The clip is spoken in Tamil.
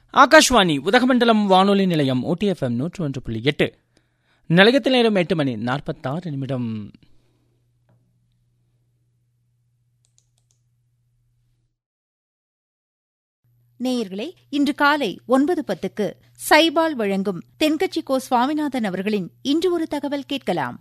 ஆகாஷ்வாணி உதகமண்டலம் வானொலி நிலையம் OTFM 101.8. நிலையத்தில் நேரம் 8:46. நேயர்களே, இன்று காலை 9:10 சைபால் வழங்கும் தென்கட்சி கோ சுவாமிநாதன் அவர்களின் இன்று ஒரு தகவல் கேட்கலாம்.